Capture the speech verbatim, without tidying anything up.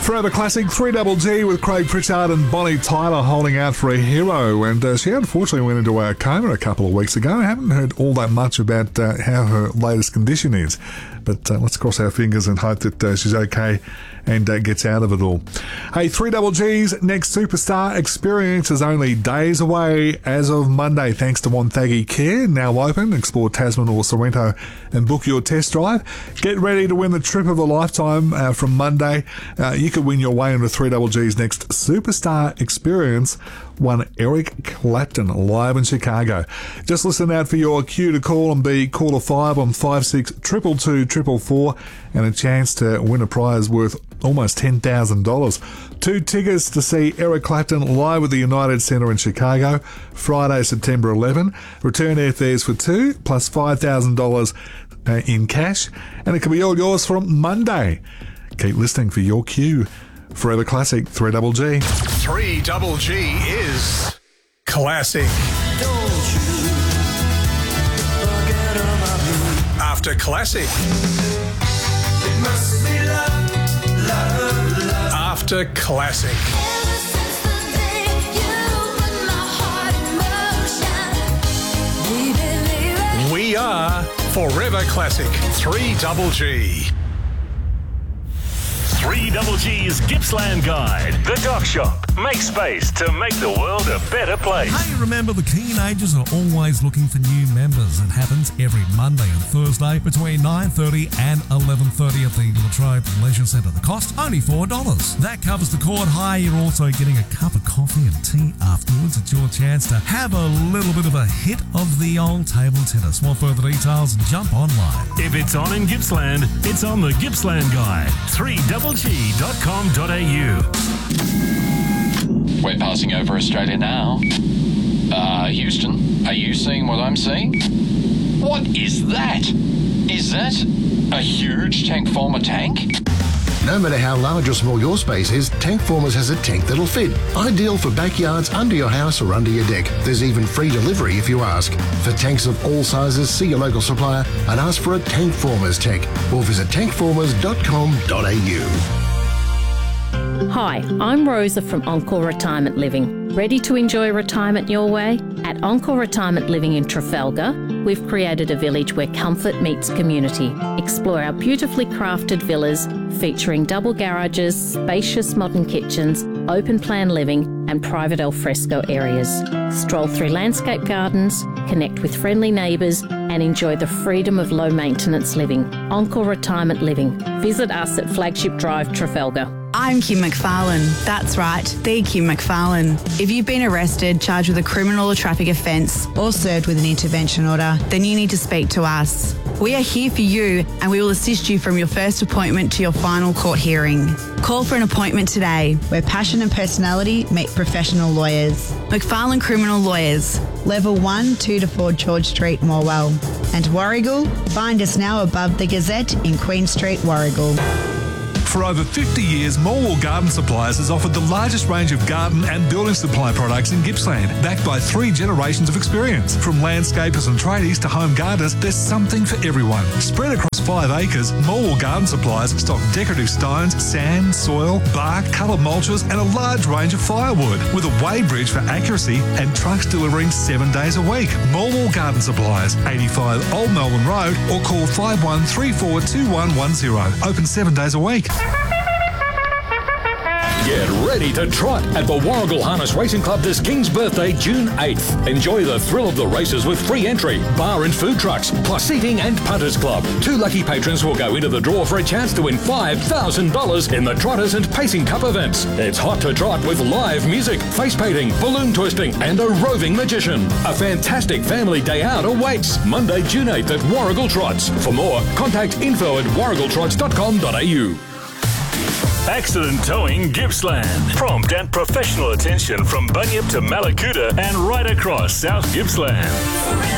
Forever Classic, three Double G with Craig Pritchard and Bonnie Tyler holding out for a hero. And uh, she unfortunately went into a coma a couple of weeks ago. I haven't heard all that much about uh, how her latest condition is. But uh, let's cross our fingers and hope that uh, she's okay and uh, gets out of it all. Hey, three Double G's next Superstar Experience is only days away as of Monday, thanks to Wonthaggi Care, now open. Explore Tasman or Sorrento and book your test drive. Get ready to win the trip of a lifetime uh, from Monday. Uh, you could win your way into three Double G's next Superstar Experience. One Eric Clapton live in Chicago. Just listen out for your cue to call and be caller five on five six two two two four four and a chance to win a prize worth almost ten thousand dollars. Two tickets to see Eric Clapton live at the United Centre in Chicago, Friday, September eleventh. Return airfares for two, plus five thousand dollars uh, in cash, and it can be all yours from Monday. Keep listening for your cue. Forever Classic, three Double G. three Double G is classic. Don't you forget about me. After classic. It must be love, love, love. After classic. Ever since the day you put my heart in motion, baby, baby. We are Forever Classic, three Double G. three Double G's Gippsland Guide. The Dock Shop. Make space to make the world a better place. Hey, remember the teenagers are always looking for new members. It happens every Monday and Thursday between nine thirty and eleven thirty at the Latrobe Leisure Centre. The cost, only four dollars. That covers the court hire. You're also getting a cup of coffee and tea afterwards. It's your chance to have a little bit of a hit of the old table tennis. Want further details? Jump online. If it's on in Gippsland, it's on the Gippsland Guide. three double g dot com dot a u. We're passing over Australia now. Uh, Houston, are you seeing what I'm seeing? What is that? Is that a huge tank former tank? No matter how large or small your space is, Tank Formers has a tank that'll fit. Ideal for backyards, under your house or under your deck. There's even free delivery if you ask. For tanks of all sizes, see your local supplier and ask for a Tank Formers tank or visit tank formers dot com dot a u. Hi, I'm Rosa from Encore Retirement Living. Ready to enjoy retirement your way? At Encore Retirement Living in Trafalgar, we've created a village where comfort meets community. Explore our beautifully crafted villas featuring double garages, spacious modern kitchens, open plan living and private alfresco areas. Stroll through landscape gardens, connect with friendly neighbours and enjoy the freedom of low maintenance living. Encore Retirement Living. Visit us at Flagship Drive, Trafalgar. I'm Kim McFarlane. That's right, the Kim McFarlane. If you've been arrested, charged with a criminal or traffic offence, or served with an intervention order, then you need to speak to us. We are here for you and we will assist you from your first appointment to your final court hearing. Call for an appointment today. Where passion and personality meet professional lawyers. McFarlane Criminal Lawyers. Level one, two to four George Street, Morwell. And Warrigal, find us now above the Gazette in Queen Street, Warrigal. For over fifty years, Morwell Garden Supplies has offered the largest range of garden and building supply products in Gippsland, backed by three generations of experience. From landscapers and tradies to home gardeners, there's something for everyone. Spread across five acres, Morwell Garden Supplies stock decorative stones, sand, soil, bark, coloured mulches and a large range of firewood, with a weighbridge for accuracy and trucks delivering seven days a week. Morwell Garden Supplies, eighty-five Old Melbourne Road, or call five one three four two one one zero. Open seven days a week. Get ready to trot at the Warrigal Harness Racing Club this King's Birthday, June eighth. Enjoy the thrill of the races with free entry, bar and food trucks, plus seating and punters club. Two lucky patrons will go into the draw for a chance to win five thousand dollars in the Trotters and Pacing Cup events. It's hot to trot with live music, face painting, balloon twisting and a roving magician. A fantastic family day out awaits Monday, June eighth at Warrigal Trots. For more, contact info at warrigal trots dot com dot a u. Accident Towing Gippsland. Prompt and professional attention from Bunyip to Malakuta and right across South Gippsland.